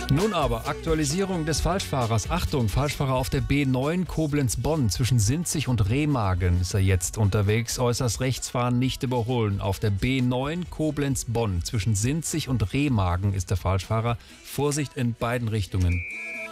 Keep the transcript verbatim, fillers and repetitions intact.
Nun aber, Aktualisierung des Falschfahrers. Achtung, Falschfahrer auf der B neun Koblenz-Bonn. Zwischen Sinzig und Remagen ist er jetzt unterwegs. Äußerst rechts fahren, nicht überholen. Auf der B neun Koblenz-Bonn. Zwischen Sinzig und Remagen ist der Falschfahrer. Vorsicht in beiden Richtungen.